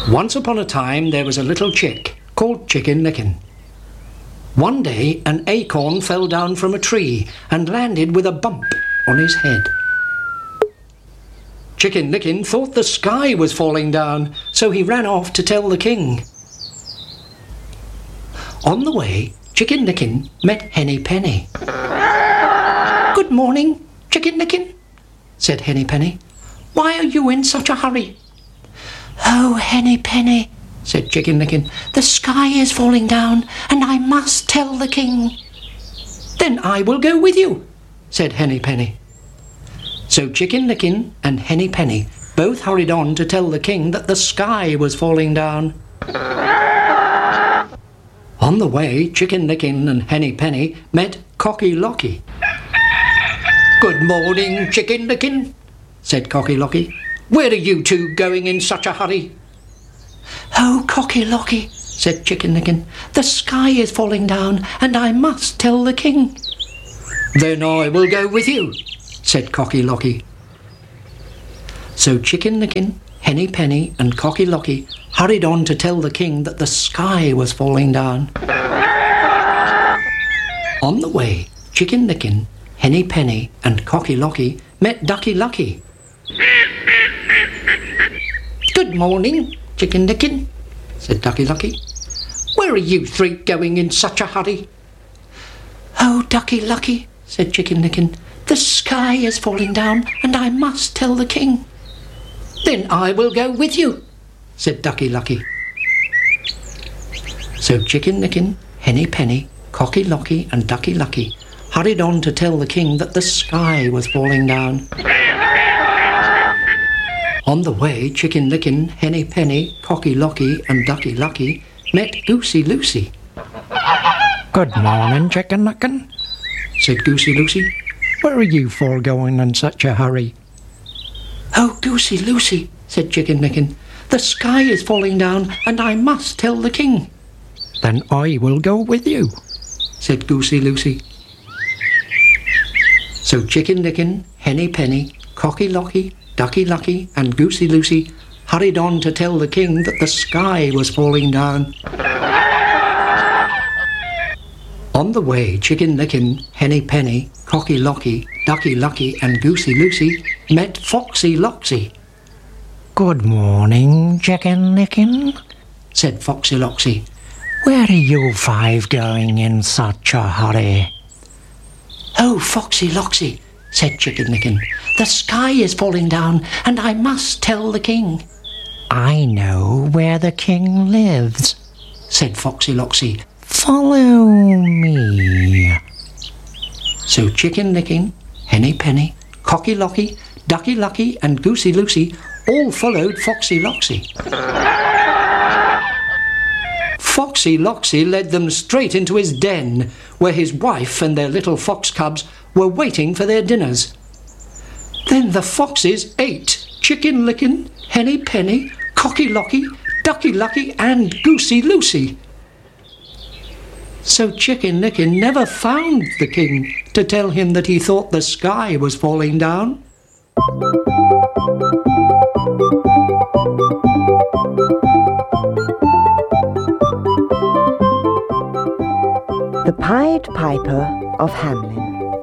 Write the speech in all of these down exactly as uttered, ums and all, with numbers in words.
Once upon a time there was a little chick called Chicken Licken. One day an acorn fell down from a tree and landed with a bump on his head. Chicken Licken thought the sky was falling down, so he ran off to tell the king. On the way, Chicken Licken met Henny Penny. "Good morning, Chicken Licken," said Henny Penny. "Why are you in such a hurry?" "Oh, Henny Penny," said Chicken Licken, "the sky is falling down, and I must tell the king." "Then I will go with you," said Henny Penny. So Chicken Licken and Henny Penny both hurried on to tell the king that the sky was falling down. On the way, Chicken Licken and Henny Penny met Cocky Locky. "Good morning, Chicken Licken," said Cocky Locky. "Where are you two going in such a hurry?" "Oh, Cocky Locky," said Chicken Licken, "the sky is falling down, and I must tell the king." "Then I will go with you," said Cocky Locky. So Chicken Licken, Henny Penny and Cocky Locky hurried on to tell the king that the sky was falling down. On the way, Chicken Licken, Henny Penny and Cocky Locky met Ducky Lucky. "Good morning, Chicken Licken," said Ducky Lucky. "Where are you three going in such a hurry?" "Oh, Ducky Lucky," said Chicken Licken, "the sky is falling down, and I must tell the king." "Then I will go with you," said Ducky Lucky. So Chicken Licken, Henny Penny, Cocky Locky and Ducky Lucky hurried on to tell the king that the sky was falling down. On the way, Chicken Licken, Henny Penny, Cocky Locky and Ducky Lucky met Goosey Lucy. "Good morning, Chicken Licken," said Goosey Lucy. "Where are you four going in such a hurry?" "Oh, Goosey Lucy," said Chicken Licken, "the sky is falling down, and I must tell the king." "Then I will go with you," said Goosey Lucy. So Chicken Licken, Henny Penny, Cocky Locky, Ducky Lucky and Goosey Lucy hurried on to tell the king that the sky was falling down. On the way, Chicken Licken, Henny Penny, Cocky Locky, Ducky Lucky and Goosey Lucy met Foxy Loxy. "Good morning, Chicken Licken," said Foxy Loxy. "Where are you five going in such a hurry?" "Oh, Foxy Loxy," said Chicken Licken, "the sky is falling down, and I must tell the king." "I know where the king lives," said Foxy Loxy. "Follow me." So Chicken Licken, Henny Penny, Cocky Locky, Ducky Lucky and Goosey Lucy all followed Foxy Loxy. Foxy Loxy led them straight into his den, where his wife and their little fox cubs were waiting for their dinners. Then the foxes ate Chicken Licken, Henny Penny, Cocky Locky, Ducky Lucky and Goosey Lucy. So Chicken Licken never found the king to tell him that he thought the sky was falling down. The Pied Piper of Hamelin.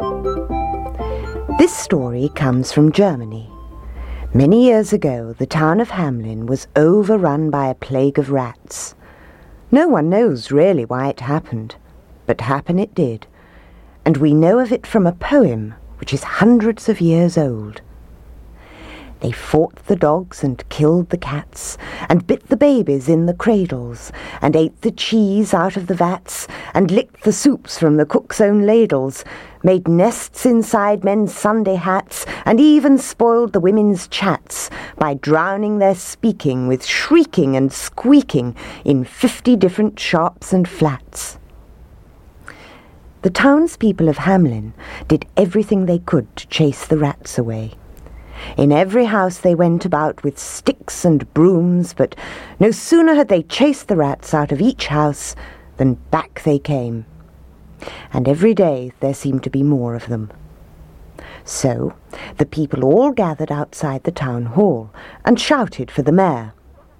This story comes from Germany. Many years ago, the town of Hamelin was overrun by a plague of rats. No one knows really why it happened, but happen it did, and we know of it from a poem which is hundreds of years old. They fought the dogs and killed the cats, and bit the babies in the cradles, and ate the cheese out of the vats, and licked the soups from the cook's own ladles, made nests inside men's Sunday hats, and even spoiled the women's chats by drowning their speaking with shrieking and squeaking in fifty different sharps and flats. The townspeople of Hamelin did everything they could to chase the rats away. In every house they went about with sticks and brooms, but no sooner had they chased the rats out of each house than back they came. And every day there seemed to be more of them. So the people all gathered outside the town hall and shouted for the mayor.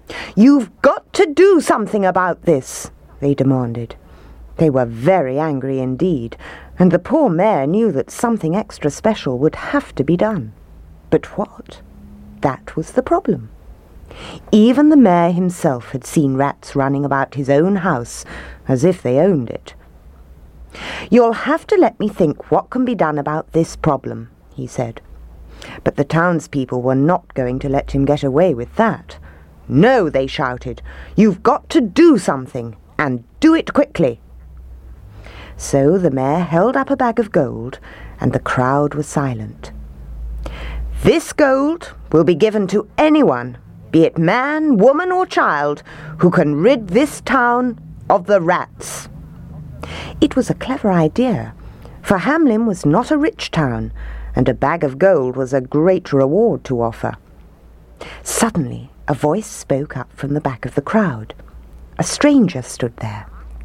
"You've got to do something about this," they demanded. They were very angry indeed, and the poor Mayor knew that something extra special would have to be done. But what? That was the problem. Even the Mayor himself had seen rats running about his own house as if they owned it. "You'll have to let me think what can be done about this problem," he said. But the townspeople were not going to let him get away with that. "No," they shouted, "you've got to do something, and do it quickly." So the Mayor held up a bag of gold, and the crowd was silent. "This gold will be given to anyone, be it man, woman or child, who can rid this town of the rats." It was a clever idea, for Hamlin was not a rich town, and a bag of gold was a great reward to offer. Suddenly, a voice spoke up from the back of the crowd. A stranger stood there.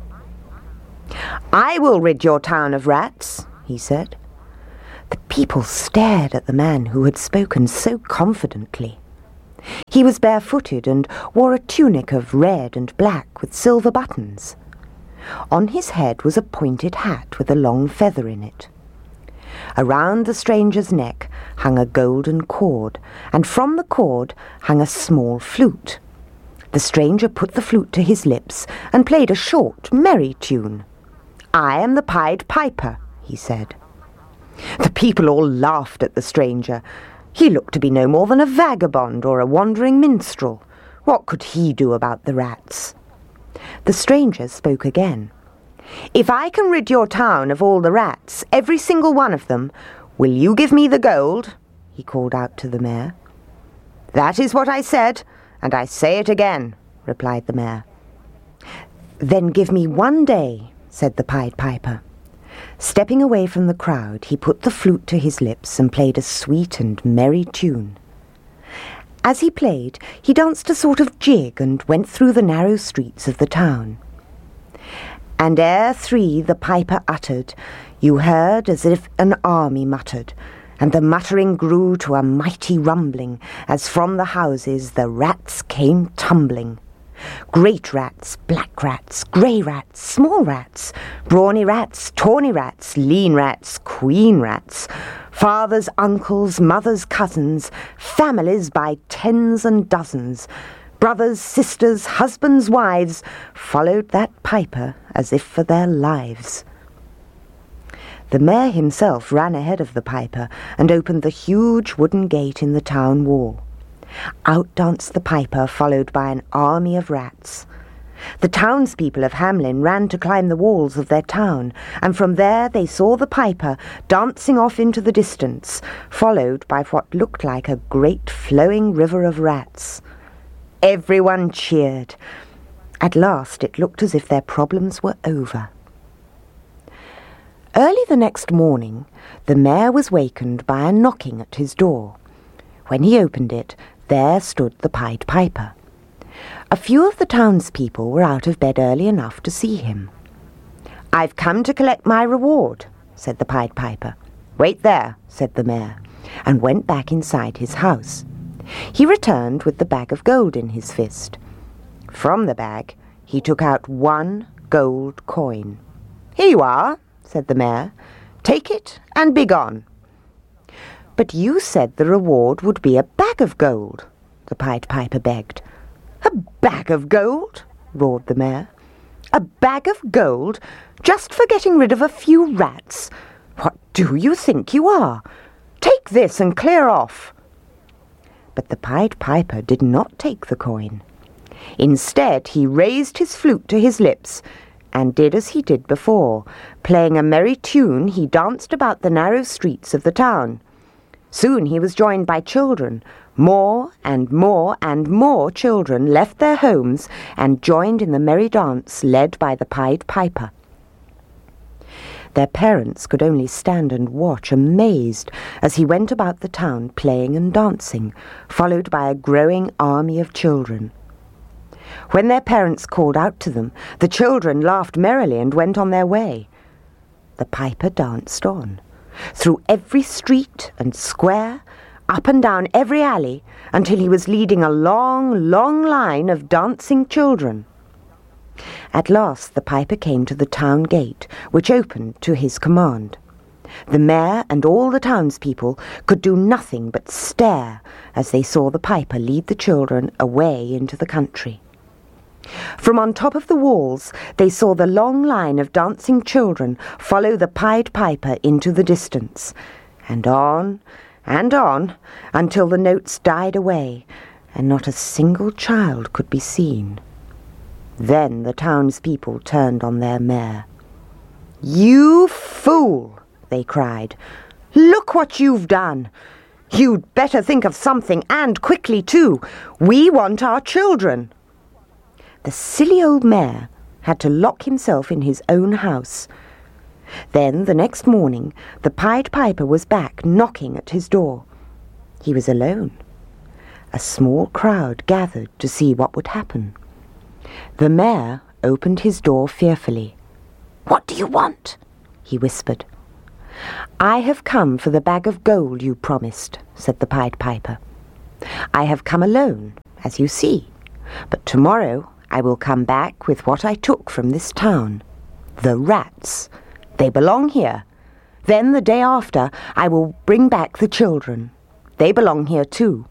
"I will rid your town of rats," he said. The people stared at the man who had spoken so confidently. He was barefooted and wore a tunic of red and black with silver buttons. On his head was a pointed hat with a long feather in it. Around the stranger's neck hung a golden cord, and from the cord hung a small flute. The stranger put the flute to his lips and played a short, merry tune. "I am the Pied Piper," he said. The people all laughed at the stranger. He looked to be no more than a vagabond or a wandering minstrel. What could he do about the rats? The stranger spoke again. "If I can rid your town of all the rats, every single one of them, will you give me the gold?" he called out to the Mayor. "That is what I said, and I say it again," replied the Mayor. "Then give me one day," said the Pied Piper. Stepping away from the crowd, he put the flute to his lips and played a sweet and merry tune. As he played, he danced a sort of jig and went through the narrow streets of the town. And ere three the piper uttered, you heard as if an army muttered, and the muttering grew to a mighty rumbling, as from the houses the rats came tumbling. Great rats, black rats, grey rats, small rats, brawny rats, tawny rats, lean rats, queen rats, fathers, uncles, mothers, cousins, families by tens and dozens, brothers, sisters, husbands, wives, followed that piper as if for their lives. The Mayor himself ran ahead of the piper and opened the huge wooden gate in the town wall. Out danced the piper, followed by an army of rats. The townspeople of Hamlin ran to climb the walls of their town, and from there they saw the piper dancing off into the distance, followed by what looked like a great flowing river of rats. Everyone cheered. At last it looked as if their problems were over. Early the next morning, the Mayor was wakened by a knocking at his door. When he opened it, there stood the Pied Piper. A few of the townspeople were out of bed early enough to see him. "I've come to collect my reward," said the Pied Piper. "Wait there," said the Mayor, and went back inside his house. He returned with the bag of gold in his fist. From the bag he took out one gold coin. "Here you are," said the Mayor. "Take it and be gone." "But you said the reward would be a bag of gold," the Pied Piper begged. "A bag of gold?" roared the Mayor. "A bag of gold just for getting rid of a few rats? What do you think you are? Take this and clear off." But the Pied Piper did not take the coin. Instead, he raised his flute to his lips and did as he did before. Playing a merry tune, he danced about the narrow streets of the town. Soon he was joined by children. More and more and more children left their homes and joined in the merry dance led by the Pied Piper. Their parents could only stand and watch, amazed, as he went about the town playing and dancing, followed by a growing army of children. When their parents called out to them, the children laughed merrily and went on their way. The piper danced on. Through every street and square, up and down every alley until he was leading a long, long line of dancing children. At last the piper came to the town gate, which opened to his command. The mayor and all the townspeople could do nothing but stare as they saw the piper lead the children away into the country. From on top of the walls they saw the long line of dancing children follow the Pied Piper into the distance, and on and on until the notes died away and not a single child could be seen. Then the townspeople turned on their mayor. "You fool!" they cried. "Look what you've done! You'd better think of something, and quickly too. We want our children." The silly old mayor had to lock himself in his own house. Then the next morning the Pied Piper was back knocking at his door. He was alone. A small crowd gathered to see what would happen. The mayor opened his door fearfully. "What do you want?" he whispered. "I have come for the bag of gold you promised," said the Pied Piper. "I have come alone, as you see, but tomorrow I will come back with what I took from this town. The rats. They belong here. Then the day after I will bring back the children. They belong here too."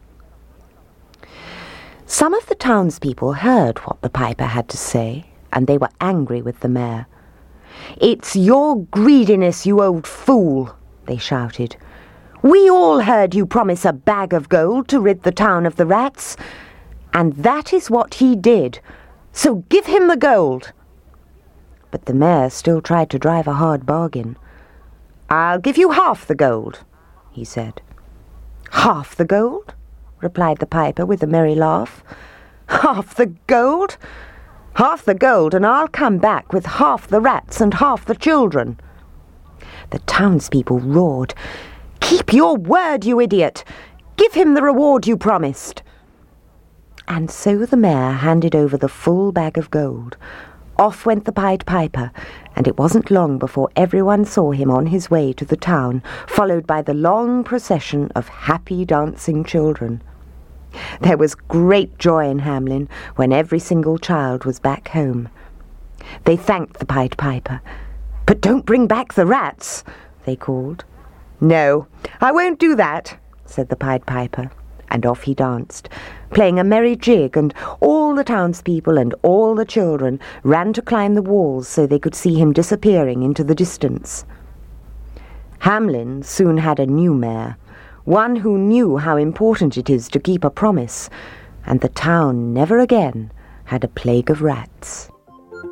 Some of the townspeople heard what the piper had to say, and they were angry with the mayor. "It's your greediness, you old fool," they shouted. "We all heard you promise a bag of gold to rid the town of the rats, and that is what he did. So give him the gold." But the mayor still tried to drive a hard bargain. "I'll give you half the gold," he said. "Half the gold?" replied the piper with a merry laugh. "Half the gold? Half the gold, and I'll come back with half the rats and half the children." The townspeople roared, "Keep your word, you idiot! Give him the reward you promised." And so the mayor handed over the full bag of gold. Off went the Pied Piper, and it wasn't long before everyone saw him on his way to the town, followed by the long procession of happy dancing children. There was great joy in Hamelin when every single child was back home. They thanked the Pied Piper. "But don't bring back the rats," they called. "No, I won't do that," said the Pied Piper, and off he danced, playing a merry jig, and all the townspeople and all the children ran to climb the walls so they could see him disappearing into the distance. Hamelin soon had a new mayor, one who knew how important it is to keep a promise, and the town never again had a plague of rats.